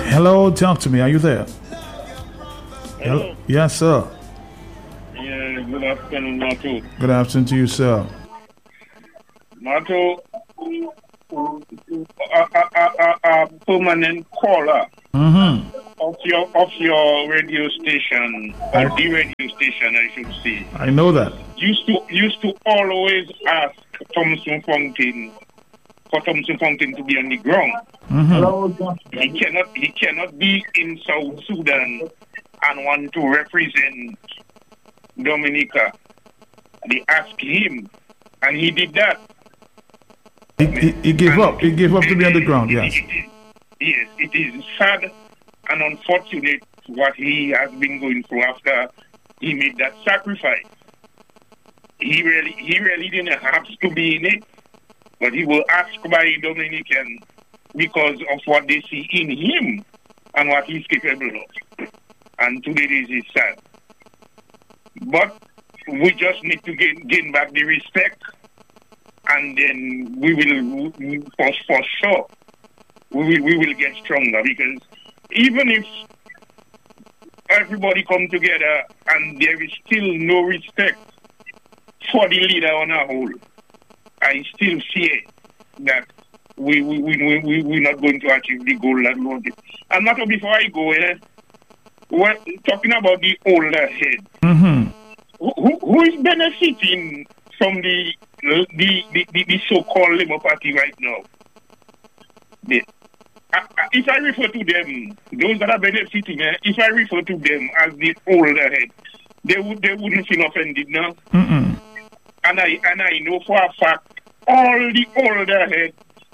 Hello, talk to me. Are you there? Hello. Yes, sir. Yeah, good afternoon, Mato. Good afternoon to you, sir. Mato, a permanent caller of your radio station, or the radio station, I should say. I know that. Used to always ask Thompson Fountain for Thompson Fountain to be on the ground. He cannot be in South Sudan and want to represent Dominica. They asked him, and he did that. He gave up. He gave up to be on the ground. Yes. Yes, it is sad and unfortunate what he has been going through after he made that sacrifice. He really didn't have to be in it, but he will ask by Dominican because of what they see in him and what he's capable of. And today this is sad. But we just need to gain back the respect, and then we will, for sure, we will get stronger, because even if everybody come together and there is still no respect for the leader on a whole, I still fear that we're not going to achieve the goal that we wanted. And not before I go, we're talking about the older head. Who is benefiting from the so-called Labour Party right now? If I refer to them, those that are benefiting, if I refer to them as the older head, they wouldn't feel offended now. And I know for a fact all the older heads,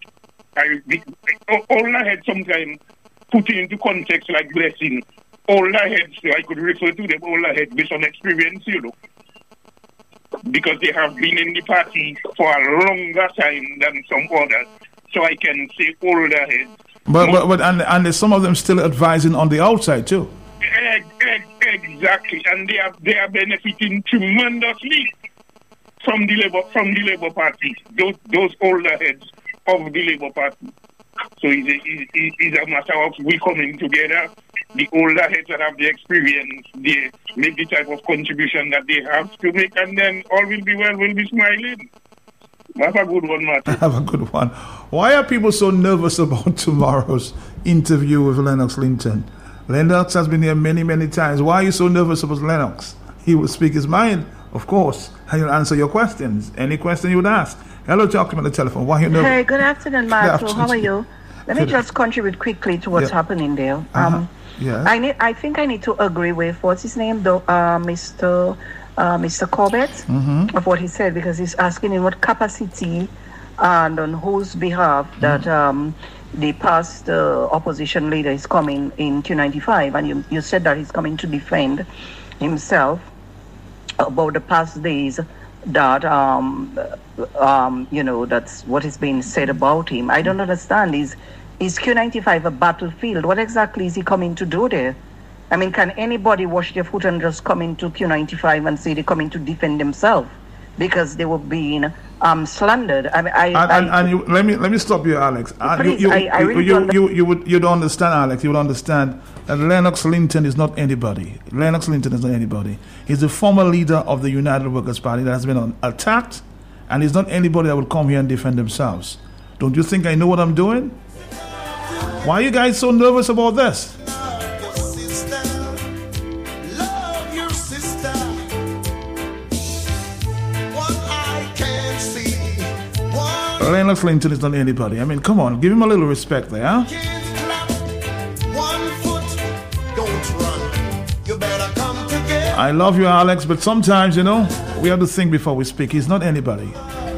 older heads sometimes put it into context like blessing. Older heads, so I could refer to them older heads based on experience, because they have been in the party for a longer time than some others. So I can say older heads. But and some of them still advising on the outside too. Exactly, and they are benefiting tremendously from the Labour Party. Those older heads of the Labour Party. So it's a matter of we coming together. The older heads that have the experience, they make the type of contribution that they have to make, and then all will be well. We'll be smiling. Have a good one, Martin. Have a good one. Why are people so nervous about tomorrow's interview with Lennox Linton? Lennox has been here many, many times. Why are you so nervous about Lennox? He will speak his mind, of course, and he'll answer your questions. Any question you would ask. Hello, talk to me on the telephone. Why are you nervous? Hey, good afternoon, Marco. How are you? Let me just contribute quickly to what's happening there. Yeah. I think I need to agree with what's his name, though, Mr. Corbett, of what he said, because he's asking in what capacity and on whose behalf that the past opposition leader is coming in Q95, and you said that he's coming to defend himself about the past days that that's what is being said about him. I don't understand. Is Q95 a battlefield? What exactly is he coming to do there? I mean, can anybody wash their foot and just come into Q95 and say they're coming to defend themselves because they were being slandered? I mean, let me stop you, Alex. Please, You'd understand, Alex. You would understand that Lennox Linton is not anybody. Lennox Linton is not anybody. He's the former leader of the United Workers' Party that has been attacked, and he's not anybody that will come here and defend themselves. Don't you think I know what I'm doing? Why are you guys so nervous about this? Lennox Linton is not anybody. I mean, come on, give him a little respect there, huh? I love you, Alex, but sometimes, we have to think before we speak. He's not anybody.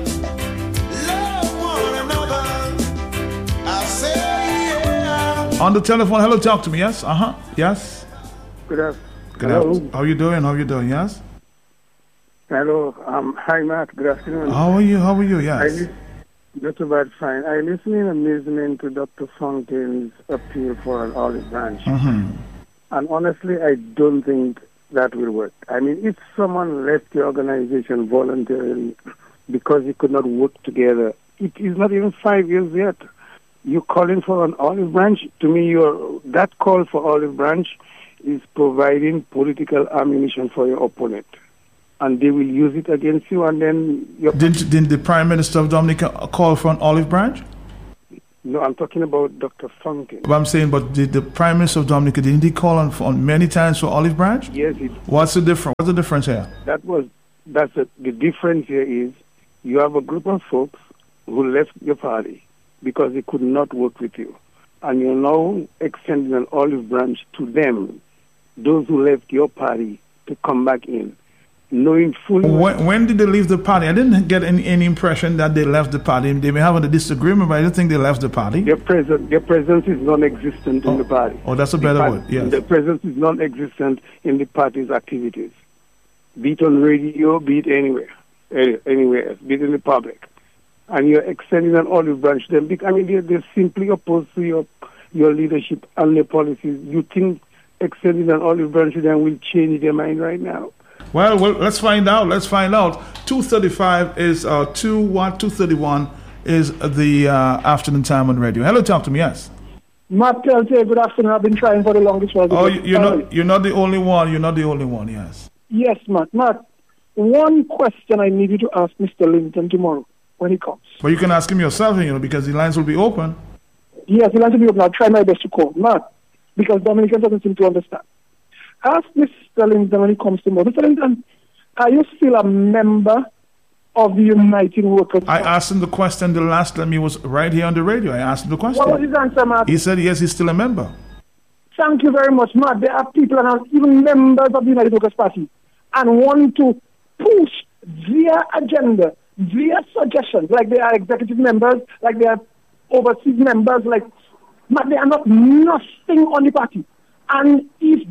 On the telephone, hello, talk to me, yes? Yes? Good afternoon. How are you doing, yes? Hello, hi, Matt, good afternoon. How are you, yes? Not too bad, fine. I listen in amazement to Dr. Fountain's appeal for an olive branch. And honestly, I don't think that will work. I mean, if someone left the organization voluntarily because he could not work together, it is not even 5 years yet. You calling for an olive branch? To me, that call for olive branch is providing political ammunition for your opponent. And they will use it against you, and then... Didn't the Prime Minister of Dominica call for an olive branch? No, I'm talking about Dr. Funkin. But I'm saying, but did the Prime Minister of Dominica, didn't he call on many times for olive branch? Yes. What's the difference? What's the difference here? The difference here is you have a group of folks who left your party because they could not work with you. And you're now extending an olive branch to them, those who left your party, to come back in, knowing fully... When did they leave the party? I didn't get any impression that they left the party. They may have a disagreement, but I don't think they left the party. Their presence is non-existent in the party. Oh, that's a better word, yes. Their presence is non-existent in the party's activities. Be it on radio, be it anywhere else, be it in the public. And you're extending an olive branch to them. I mean, they're simply opposed to your leadership and your policies. You think extending an olive branch to them will change their mind right now? Well, let's find out. 2:35 is 231 is the afternoon time on radio. Hello, talk to me. Yes. Matt, good afternoon. I've been trying for the longest while. Oh, you're not the only one. You're not the only one. Yes. Yes, Matt. Matt, one question I need you to ask Mr. Linton tomorrow when he comes. Well, you can ask him yourself, because the lines will be open. Yes, the lines will be open. I'll try my best to call Matt, because Dominica doesn't seem to understand. Ask Mr. Linton when he comes tomorrow. Mr. Linton, are you still a member of the United Workers' Party? I asked him the question the last time he was right here on the radio. I asked him the question. What was his answer, Matt? He said yes, he's still a member. Thank you very much, Matt. There are people and even members of the United Workers' Party and want to push their agenda, their suggestions, like they are executive members, like they are overseas members, but they are not nothing on the party. And if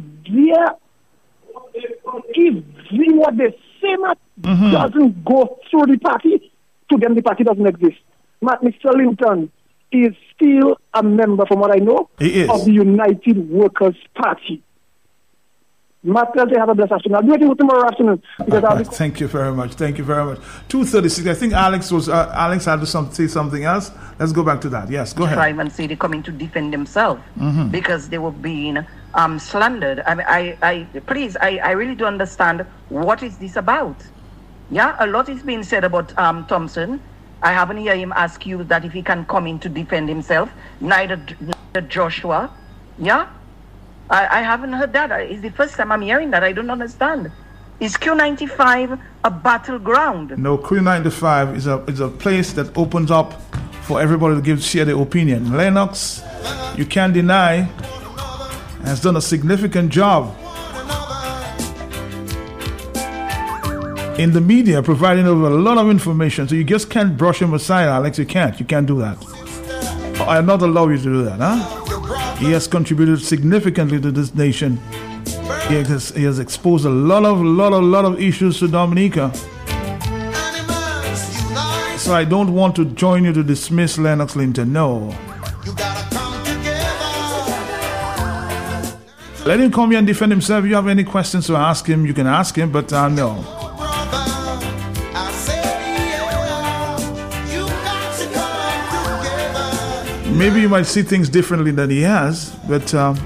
what they say, Matt, doesn't go through the party, to them the party doesn't exist. Matt, Mr. Linton is still a member, from what I know, of the United Workers' Party. Matt, they have a blessed afternoon. I'll do it tomorrow afternoon. Thank you very much. 2:36. I think Alex had to say something else. Let's go back to that. Yes, go ahead. Try and say they're coming to defend themselves because they were being slandered. I mean, I really do understand what is this about. Yeah, a lot is being said about Thompson. I haven't heard him ask you that if he can come in to defend himself. Neither Joshua. Yeah. I haven't heard that. It's the first time I'm hearing that. I don't understand. Is Q95 a battleground? No, Q95 is a place that opens up for everybody to share their opinion. Lennox, you can't deny, has done a significant job in the media, providing over a lot of information. So you just can't brush him aside, Alex. You can't do that. I'll not allow you to do that, huh? He has contributed significantly to this nation. He has exposed a lot of issues to Dominica. So I don't want to join you to dismiss Lennox Linton. No. Let him come here and defend himself. If you have any questions to ask him, you can ask him, but no. Maybe you might see things differently than he has, but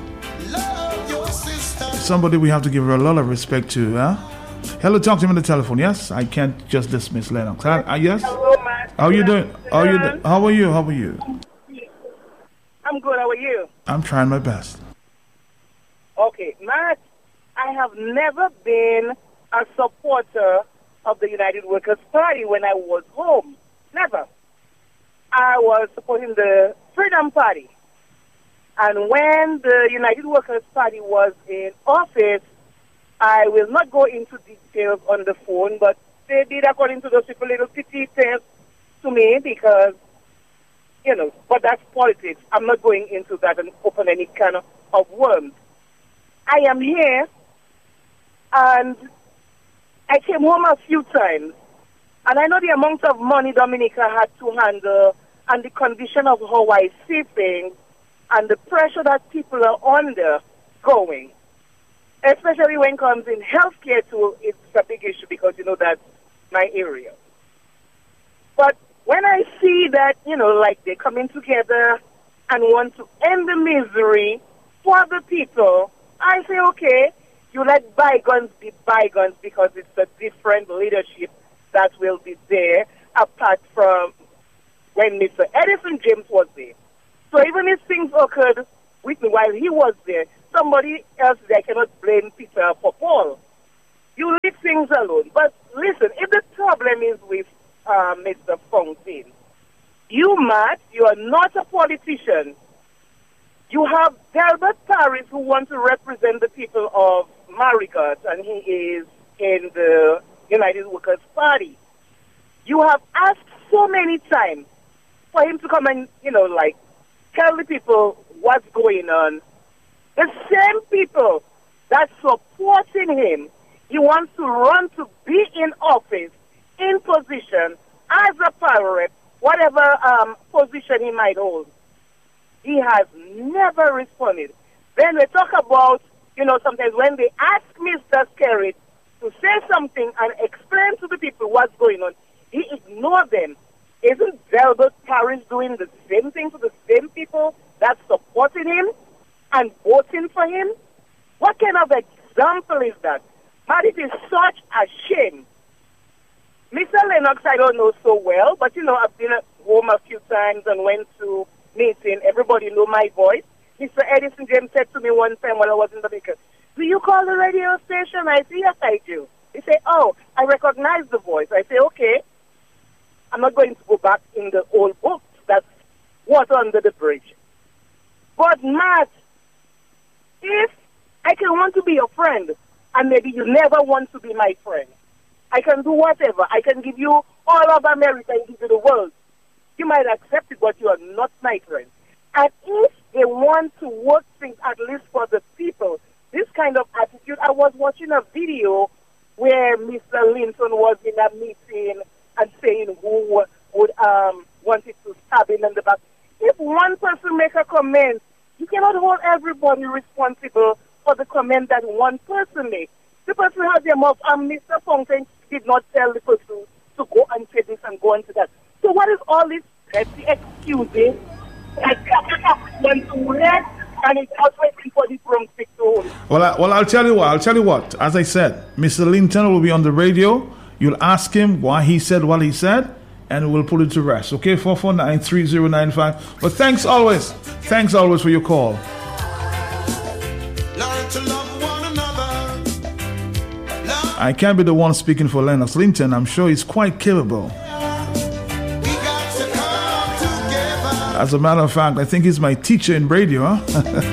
somebody we have to give a lot of respect to. Huh? Hello, talk to him on the telephone. Yes, I can't just dismiss Lennox. Yes. Hello, Matt. How are you doing? How are you? I'm good. How are you? I'm trying my best. Okay, Matt. I have never been a supporter of the United Workers' Party when I was home. Never. I was supporting the Freedom Party. And when the United Workers' Party was in office, I will not go into details on the phone, but they did, according to those people, little petty things to me because, but that's politics. I'm not going into that and open any kind of worms. I am here, and I came home a few times, and I know the amount of money Dominica had to handle and the condition of how I see things and the pressure that people are under going, especially when it comes in healthcare too, it's a big issue because, that's my area. But when I see that, like they're coming together and want to end the misery for the people, I say, okay, you let bygones be bygones because it's a different leadership that will be there apart from when Mr. Edison James was there. So even if things occurred with me while he was there, somebody else there cannot blame Peter for Paul. You leave things alone. But listen, if the problem is with Mr. Fontaine, you, Matt, you are not a politician. You have Delbert Paris who wants to represent the people of Marigot, and he is in the United Workers' Party. You have asked so many times for him to come and, tell the people what's going on. The same people that's supporting him, he wants to run to be in office, in position, as a power rep, whatever position he might hold. He has never responded. Then they talk about, sometimes when they ask Mr. Skerrit to say something and explain to the people what's going on, he ignored them. Isn't Delbert Paris doing the same thing to the same people that's supporting him and voting for him? What kind of example is that? But it is such a shame. Mr. Lennox, I don't know so well, but I've been at home a few times and went to meeting. Everybody know my voice. Mr. Edison James said to me one time while I was in the maker, "Do you call the radio station?" I say, "Yes, I do." He said, "Oh, I recognize the voice." I say, "Okay. I'm not going to go back in the old books. That's water under the bridge." But Matt, if I can want to be your friend, and maybe you never want to be my friend, I can do whatever. I can give you all of America and give you the world. You might accept it, but you are not my friend. And if they want to work things at least for the people, this kind of attitude, I was watching a video where Mr. Linton was in a meeting and saying who would wanted to stab him in the back. If one person make a comment, you cannot hold everybody responsible for the comment that one person makes. The person has their mouth, and Mr. Fontaine did not tell the person to go and say this and go and say that. So what is all this petty excusing? And it's not waiting for the broomstick to hold. Well, I'll tell you what. As I said, Mr. Linton will be on the radio. You'll ask him why he said what he said, and we'll put it to rest. Okay, 449-3095. But thanks always for your call. Learn to love one another. I can't be the one speaking for Lennox Linton. I'm sure he's quite capable. As a matter of fact, I think he's my teacher in radio. Huh?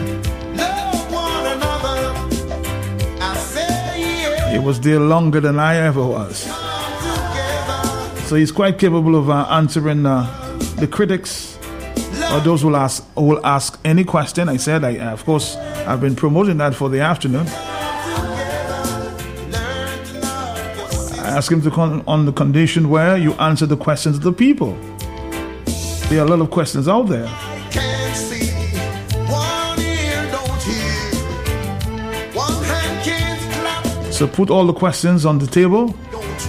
He was there longer than I ever was. So he's quite capable of answering the critics or those who will ask any question. I said, of course, I've been promoting that for the afternoon. I asked him to come on the condition where you answer the questions of the people. There are a lot of questions out there. So put all the questions on the table